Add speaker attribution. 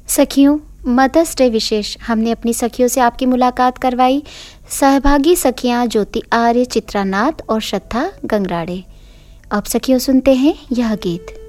Speaker 1: सखियों, mother's day विशेष हमने अपनी सखियों से आपकी मुलाकात करवाई। सहभागी सखियां ज्योति आर्य, चित्रा नाथ और श्रद्धा गंगराड़े। अब सखियों सुनते हैं यह गीत।